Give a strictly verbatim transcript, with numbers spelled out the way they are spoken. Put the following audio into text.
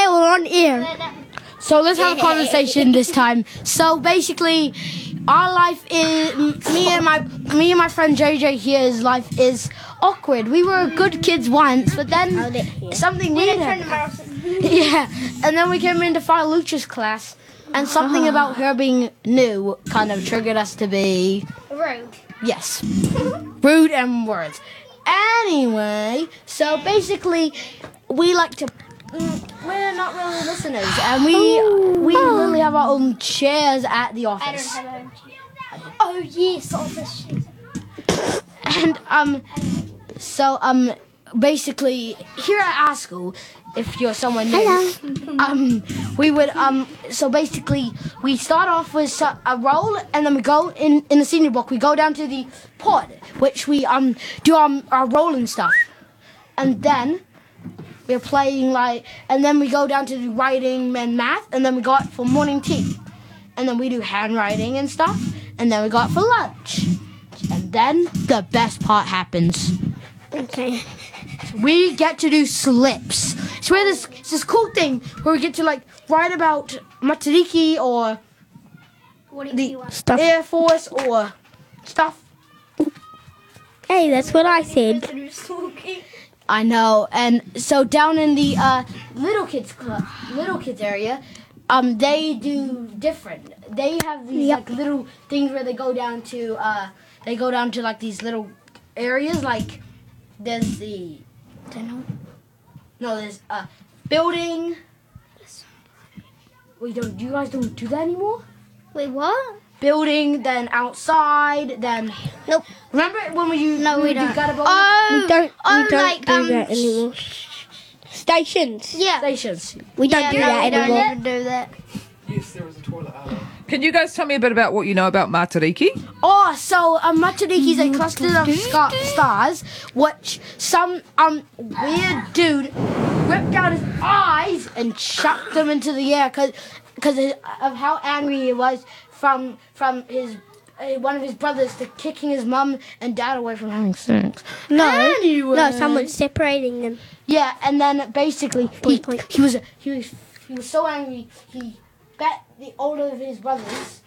Yeah, we're on air. So let's have a conversation this time. So basically, our life is me and my me and my friend J J here's life is awkward. We were good kids once, but then something weird happened. Yeah, and then we came into Father Lucha's class, and something about her being new kind of triggered us to be rude. Yes, rude and words. Anyway, so basically, we like to. We're not really listeners, and we we really have our own chairs at the office. I don't have my own chair. Oh yes, office chairs. And um, so um, basically here at our school, if you're someone new, Hello. um, we would um, so basically we start off with a roll, and then we go in in the senior block. We go down to the pod, which we um do our our rolling stuff, and then. We're playing like, and then we go down to do writing and math, and then we go out for morning tea, and then we do handwriting and stuff, and then we go out for lunch, and then the best part happens. Okay. We get to do slips. It's where this it's this cool thing where we get to like write about Matariki or What do the you want? Stuff. Air Force or stuff. Hey, that's what I said. I know, and so down in the uh, little kids club, little kids area, um, they do different. They have these Yep. like little things where they go down to, uh, they go down to like these little areas. Like there's the, no, there's a building. We don't. You guys don't do that anymore. Wait, what? Building, then outside, then. Nope. Remember when we you No, we you don't. got about Oh, We don't, oh, we don't like, do um, that anymore. Stations. Yeah. stations. We don't yeah, do no, that we don't anymore. even do that. Yes, there is a toilet out. Can you guys tell me a bit about what you know about Matariki? Oh, so um, Matariki is a cluster of scar- stars, which some um weird dude ripped out his eyes and chucked them into the air because because of how angry he was from from his uh, one of his brothers to kicking his mum and dad away from having sex. No. Anyway. No, someone's separating them. Yeah, and then basically he, Point, point. he was he was he was so angry he bet the older of his brothers